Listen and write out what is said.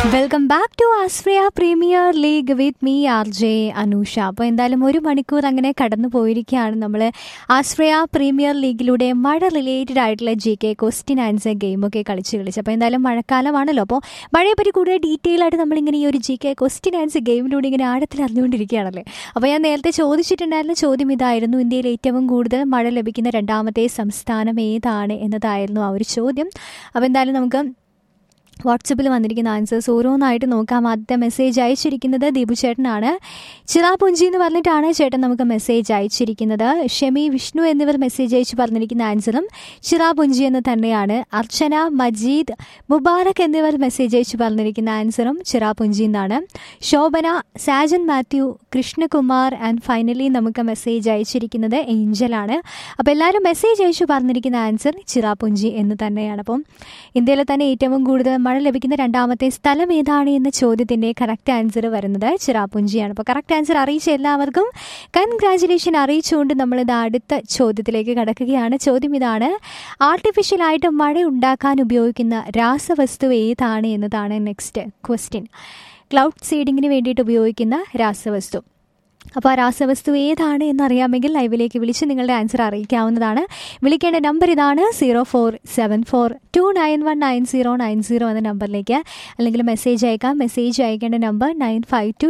Welcome back to Ashraya premier league with me R J Anusha. അപ്പോൾ എന്തായാലും ഒരു മണിക്കൂർ അങ്ങനെ കടന്നു പോയിരിക്കുകയാണ് നമ്മൾ ആശ്രയ പ്രീമിയർ ലീഗിലൂടെ മഴ റിലേറ്റഡ് ആയിട്ടുള്ള GK ക്വസ്റ്റ്യൻ ആൻസർ ഗെയിമൊക്കെ കളിച്ച്. അപ്പോൾ എന്തായാലും മഴക്കാലമാണല്ലോ, അപ്പോൾ മഴയെപ്പറ്റി കൂടുതൽ ഡീറ്റെയിൽ ആയിട്ട് നമ്മളിങ്ങനെ ഈ ഒരു GK ക്വസ്റ്റ്യൻ ആൻസർ ഗെയിമിലൂടെ ഇങ്ങനെ ആഴത്തിൽ അറിഞ്ഞുകൊണ്ടിരിക്കുകയാണല്ലേ. അപ്പോൾ ഞാൻ നേരത്തെ ചോദിച്ചിട്ടുണ്ടായിരുന്ന ചോദ്യം ഇതായിരുന്നു: ഇന്ത്യയിൽ ഏറ്റവും കൂടുതൽ മഴ ലഭിക്കുന്ന രണ്ടാമത്തെ സംസ്ഥാനം ഏതാണ് എന്നതായിരുന്നു ആ ഒരു ചോദ്യം. അപ്പോൾ എന്തായാലും നമുക്ക് വാട്സപ്പിൽ വന്നിരിക്കുന്ന ആൻസേഴ്സ് ഓരോന്നായിട്ട് നോക്കാം. ആദ്യത്തെ മെസ്സേജ് അയച്ചിരിക്കുന്നത് ദീപു ചേട്ടനാണ്. ചിറാപുഞ്ചി എന്ന് പറഞ്ഞിട്ടാണ് ചേട്ടൻ നമുക്ക് മെസ്സേജ് അയച്ചിരിക്കുന്നത്. ഷെമി, വിഷ്ണു എന്നിവർ മെസ്സേജ് അയച്ച് പറഞ്ഞിരിക്കുന്ന ആൻസറും ചിറാപുഞ്ചി എന്ന് തന്നെയാണ്. അർച്ചന, മജീദ്, മുബാറക് എന്നിവർ മെസ്സേജ് അയച്ച് പറഞ്ഞിരിക്കുന്ന ആൻസറും ചിറാപുഞ്ചി എന്നാണ്. ശോഭന, സാജൻ മാത്യു, കൃഷ്ണകുമാർ ആൻഡ് ഫൈനലി നമുക്ക് മെസ്സേജ് അയച്ചിരിക്കുന്നത് ഏഞ്ചലാണ്. അപ്പോൾ എല്ലാവരും മെസ്സേജ് അയച്ച് പറഞ്ഞിരിക്കുന്ന ആൻസർ ചിറാപുഞ്ചി എന്ന് തന്നെയാണ്. അപ്പം ഇന്ത്യയിലെ തന്നെ ഏറ്റവും കൂടുതൽ മഴ ലഭിക്കുന്ന രണ്ടാമത്തെ സ്ഥലം ഏതാണ് എന്ന ചോദ്യത്തിൻ്റെ കറക്റ്റ് ആൻസർ വരുന്നത് ചിറാപുഞ്ചിയാണ്. അപ്പോൾ കറക്റ്റ് ആൻസർ അറിയിച്ച എല്ലാവർക്കും കൺഗ്രാജുലേഷൻ അറിയിച്ചുകൊണ്ട് നമ്മളിത് അടുത്ത ചോദ്യത്തിലേക്ക് കടക്കുകയാണ്. ചോദ്യം ഇതാണ്: ആർട്ടിഫിഷ്യലായിട്ട് മഴ ഉണ്ടാക്കാൻ ഉപയോഗിക്കുന്ന രാസവസ്തു ഏതാണ് എന്നതാണ് നെക്സ്റ്റ് ക്വസ്റ്റ്യൻ. ക്ലൗഡ് സീഡിങ്ങിന് വേണ്ടിയിട്ട് ഉപയോഗിക്കുന്ന രാസവസ്തു. അപ്പോൾ ആ രാസവസ്തു ഏതാണ് എന്നറിയാമെങ്കിൽ ലൈവിലേക്ക് വിളിച്ച് നിങ്ങളുടെ ആൻസർ അറിയിക്കാവുന്നതാണ്. വിളിക്കേണ്ട നമ്പർ ഇതാണ്: 047429190990 എന്ന നമ്പറിലേക്ക്, അല്ലെങ്കിൽ മെസ്സേജ് അയക്കാം. മെസ്സേജ് അയക്കേണ്ട നമ്പർ 9521